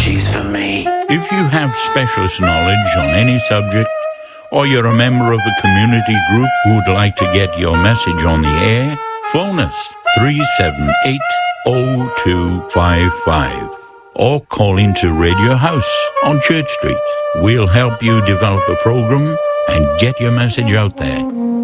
she's for me. If you have specialist knowledge on any subject, or you're a member of a community group who would like to get your message on the air, phone us 378-0255 or call into Radio House on Church Street. We'll help you develop a program and get your message out there.